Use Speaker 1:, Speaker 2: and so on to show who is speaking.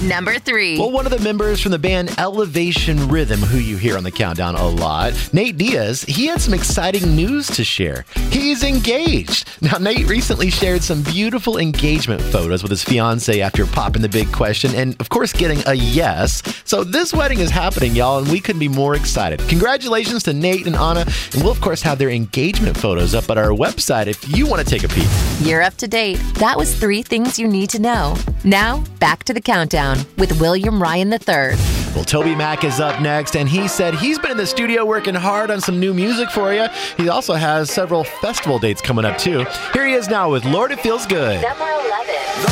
Speaker 1: Number 3.
Speaker 2: Well, one of the members from the band Elevation Rhythm, who you hear on the countdown a lot, Nate Diaz, he had some exciting news to share. He's engaged. Now, Nate recently shared some beautiful engagement photos with his fiancée after popping the big question and, of course, getting a yes. So this wedding is happening, y'all, and we couldn't be more excited. Congratulations to Nate and Anna, and we'll, of course, have their engagement photos up at our website if you want to take a peek.
Speaker 1: You're up to date. That was 3 things you need to know. Now, back to the countdown with William Ryan III.
Speaker 2: Well, Toby Mac is up next, and he said he's been in the studio working hard on some new music for you. He also has several festival dates coming up, too. Here he is now with Lord, It Feels Good.
Speaker 1: Number 11.